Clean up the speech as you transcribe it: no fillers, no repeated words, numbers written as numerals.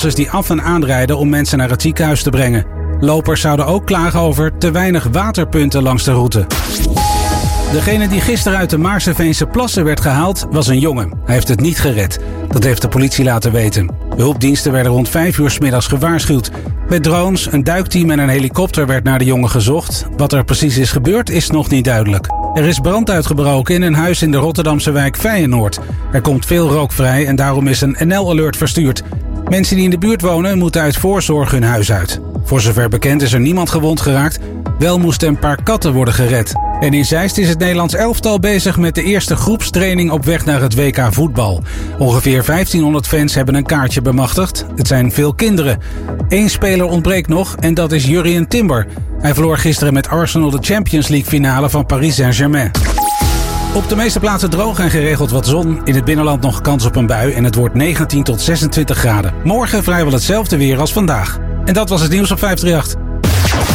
die af en aanrijden om mensen naar het ziekenhuis te brengen. Lopers zouden ook klagen over te weinig waterpunten langs de route. Degene die gisteren uit de Maarseveense plassen werd gehaald, was een jongen. Hij heeft het niet gered. Dat heeft de politie laten weten. De hulpdiensten werden rond 5 uur 's middags gewaarschuwd. Met drones, een duikteam en een helikopter werd naar de jongen gezocht. Wat er precies is gebeurd, is nog niet duidelijk. Er is brand uitgebroken in een huis in de Rotterdamse wijk Feyenoord. Er komt veel rook vrij en daarom is een NL-alert verstuurd. Mensen die in de buurt wonen moeten uit voorzorg hun huis uit. Voor zover bekend is er niemand gewond geraakt. Wel moesten een paar katten worden gered. En in Zeist is het Nederlands elftal bezig met de eerste groepstraining op weg naar het WK voetbal. Ongeveer 1500 fans hebben een kaartje bemachtigd. Het zijn veel kinderen. 1 speler ontbreekt nog en dat is Jurrien Timber. Hij verloor gisteren met Arsenal de Champions League finale van Paris Saint-Germain. Op de meeste plaatsen droog en geregeld wat zon. In het binnenland nog kans op een bui en het wordt 19 tot 26 graden. Morgen vrijwel hetzelfde weer als vandaag. En dat was het nieuws op 538.